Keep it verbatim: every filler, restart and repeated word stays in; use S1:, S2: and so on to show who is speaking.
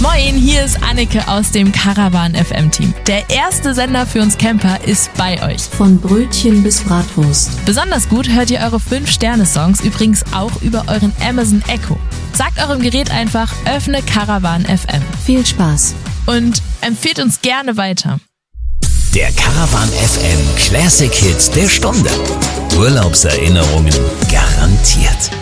S1: Moin, hier ist Anneke aus dem Caravan F M Team. Der erste Sender für uns Camper ist bei euch.
S2: Von Brötchen bis Bratwurst.
S1: Besonders gut hört ihr eure fünf Sterne Songs übrigens auch über euren Amazon Echo. Sagt eurem Gerät einfach, öffne Caravan F M.
S2: Viel Spaß.
S1: Und empfehlt uns gerne weiter.
S3: Der Caravan F M Classic Hits der Stunde. Urlaubserinnerungen garantiert.